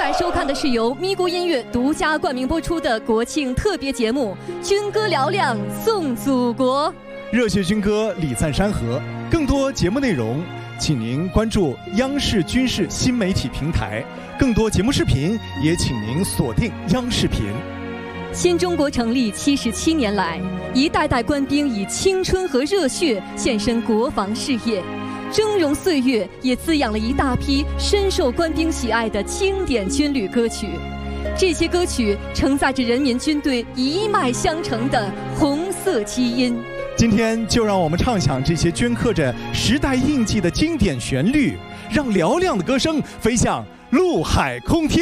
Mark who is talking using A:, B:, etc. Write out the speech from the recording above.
A: 在收看的是由咪咕音乐独家冠名播出的国庆特别节目《军歌嘹亮颂祖国》。
B: 热血军歌礼赞山河，更多节目内容，请您关注央视军事新媒体平台。更多节目视频，也请您锁定央视频。
A: 新中国成立77年来，一代代官兵以青春和热血献身国防事业，峥嵘岁月也滋养了一大批深受官兵喜爱的经典军旅歌曲。这些歌曲承载着人民军队一脉相承的红色基因。
B: 今天就让我们唱响这些镌刻着时代印记的经典旋律，让嘹亮的歌声飞向陆海空天。